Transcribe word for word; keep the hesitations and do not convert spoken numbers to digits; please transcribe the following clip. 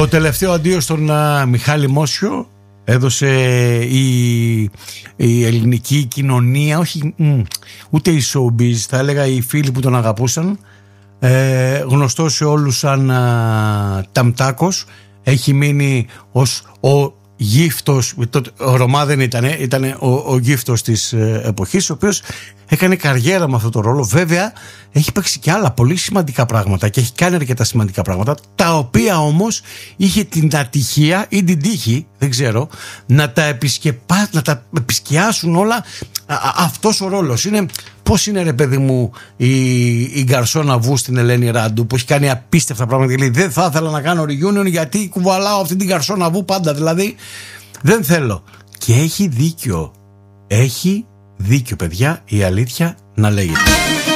Το τελευταίο αντίο στον uh, Μιχάλη Μόσιο έδωσε η, η ελληνική κοινωνία, όχι μ, ούτε η showbiz, θα έλεγα οι φίλοι που τον αγαπούσαν, ε, γνωστό σε όλους σαν uh, Ταμτάκος. Έχει μείνει ως ο γύφτος, ο Ρωμά δεν ήταν, ήταν ο, ο γύφτος της εποχής, ο οποίος έκανε καριέρα με αυτό το ρόλο. Βέβαια έχει παίξει και άλλα πολύ σημαντικά πράγματα και έχει κάνει αρκετά σημαντικά πράγματα, τα οποία όμως είχε την ατυχία ή την τύχη, δεν ξέρω, να τα, επισκεπά, να τα επισκιάσουν όλα α, α, αυτός ο ρόλος. Είναι, πώς είναι ρε παιδί μου η, η Γκαρσόνα Βου στην Ελένη Ράντου, που έχει κάνει απίστευτα πράγματα και λέει δεν θα ήθελα να κάνω reunion γιατί κουβαλάω αυτή την Γκαρσόνα Βου πάντα, δηλαδή δεν θέλω. Και έχει δίκιο, έχει δίκιο παιδιά, η αλήθεια να λέγεται.